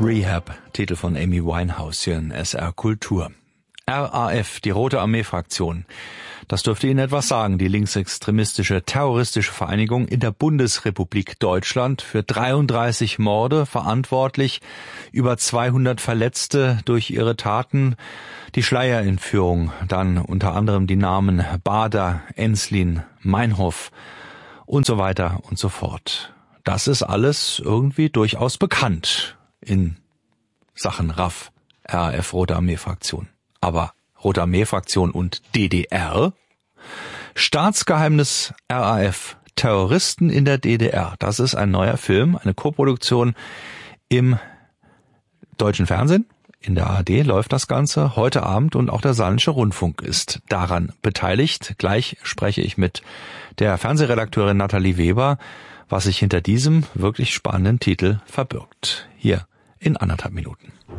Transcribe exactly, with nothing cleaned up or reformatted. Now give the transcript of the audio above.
Rehab, Titel von Amy Winehouse hier in S R Kultur. R A F, die Rote Armee-Fraktion. Das dürfte Ihnen etwas sagen, die linksextremistische terroristische Vereinigung in der Bundesrepublik Deutschland, für dreiunddreißig Morde verantwortlich, über zweihundert Verletzte durch ihre Taten, die Schleierentführung, dann unter anderem die Namen Bader, Enslin, Meinhof und so weiter und so fort. Das ist alles irgendwie durchaus bekannt in Sachen R A F, R A F, Rote Armee-Fraktion. Aber Rote Armee-Fraktion und D D R? Staatsgeheimnis R A F, Terroristen in der D D R. Das ist ein neuer Film, eine Koproduktion im deutschen Fernsehen. In der A R D läuft das Ganze heute Abend und auch der Saarländische Rundfunk ist daran beteiligt. Gleich spreche ich mit der Fernsehredakteurin Nathalie Weber, was sich hinter diesem wirklich spannenden Titel verbirgt. Hier in anderthalb Minuten.